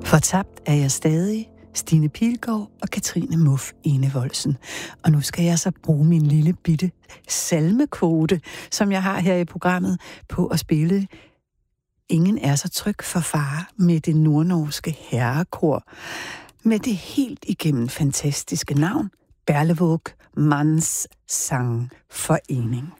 Fortabt er jeg stadig, Stine Pilgaard og Katrine Muff Enevoldsen. Og nu skal jeg så bruge min lille bitte salmekvote, som jeg har her i programmet, på at spille Ingen er så tryg for far med det nordnorske herrekor. Med det helt igennem fantastiske navn, Berlevåg Manns Sangforening.